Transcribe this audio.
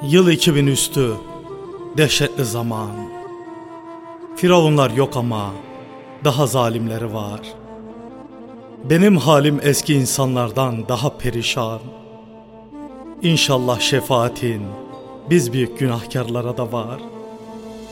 Yıl 2000 üstü, dehşetli zaman. Firavunlar yok ama daha zalimleri var. Benim halim eski insanlardan daha perişan. İnşallah şefaatin biz büyük günahkarlara da var.